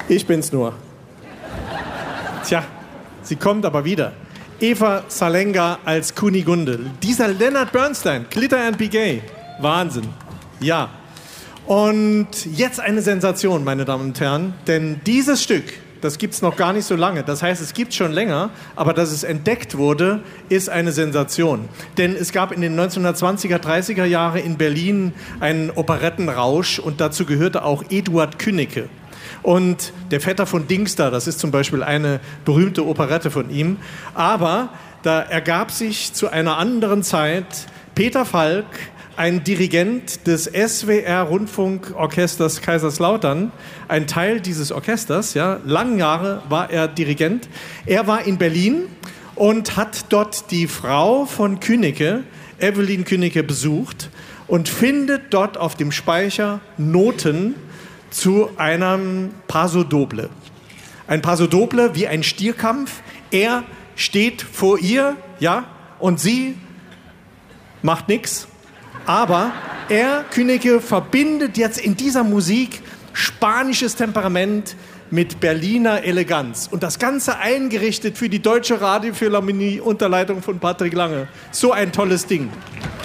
Ich bin's nur. Tja, sie kommt aber wieder. Eva Salenga als Kunigunde. Dieser Leonard Bernstein, Glitter and Be Gay. Wahnsinn. Ja. Und jetzt eine Sensation, meine Damen und Herren. Denn dieses Stück, das gibt's noch gar nicht so lange. Das heißt, es gibt's schon länger. Aber dass es entdeckt wurde, ist eine Sensation. Denn es gab in den 1920er, 30er Jahren in Berlin einen Operettenrausch. Und dazu gehörte auch Eduard Künneke. Und der Vetter von Dingster, das ist zum Beispiel eine berühmte Operette von ihm. Aber da ergab sich zu einer anderen Zeit Peter Falk, ein Dirigent des SWR-Rundfunkorchesters Kaiserslautern, ein Teil dieses Orchesters, ja, lange Jahre war er Dirigent. Er war in Berlin und hat dort die Frau von Künneke, Evelyn Künneke, besucht und findet dort auf dem Speicher Noten zu einem Paso Doble. Ein Paso Doble wie ein Stierkampf. Er steht vor ihr, ja, und sie macht nichts. Aber er, Künneke, verbindet jetzt in dieser Musik spanisches Temperament mit Berliner Eleganz. Und das Ganze eingerichtet für die Deutsche Radiophilharmonie unter Leitung von Patrick Lange. So ein tolles Ding.